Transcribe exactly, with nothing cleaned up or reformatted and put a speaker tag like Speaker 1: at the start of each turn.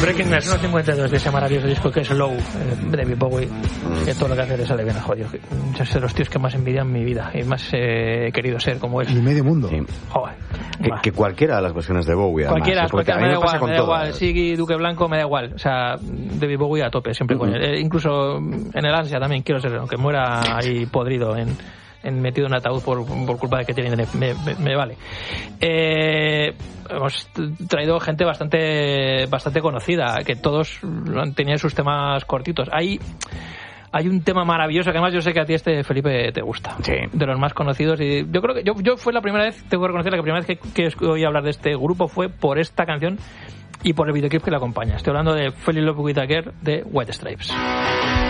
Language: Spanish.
Speaker 1: Breaking Glass uno cincuenta y dos de ese maravilloso disco que es Low, eh, de David Bowie, que todo lo que hace le sale bien, joder. Yo soy de los tíos que más envidian mi vida y más he eh, querido ser como él.
Speaker 2: Y medio mundo.
Speaker 3: Sí.
Speaker 1: Joder.
Speaker 3: Que, que cualquiera de las versiones de Bowie, además,
Speaker 1: cualquiera,
Speaker 3: ¿eh? Porque
Speaker 1: cualquiera
Speaker 3: a mí
Speaker 1: me da
Speaker 3: pasa
Speaker 1: igual,
Speaker 3: con
Speaker 1: me da igual.
Speaker 3: todas.
Speaker 1: Siggy, Duque Blanco, me da igual. O sea, David Bowie a tope, siempre con
Speaker 3: Uh-huh.
Speaker 1: él. Eh, incluso en el ansia también quiero ser, aunque muera ahí podrido en, en metido en un ataúd por, por culpa de que tiene me, me, me vale. Eh, hemos traído gente bastante bastante conocida, que todos tenían sus temas cortitos. Hay Hay un tema maravilloso que además yo sé que a ti este, Felipe, te gusta.
Speaker 3: Sí.
Speaker 1: De los más conocidos. Y yo creo que yo, yo fue la primera vez, tengo que reconocer, la primera vez que, que oí hablar de este grupo fue por esta canción y por el videoclip que la acompaña. Estoy hablando de Fell in Love with a Girl de White Stripes.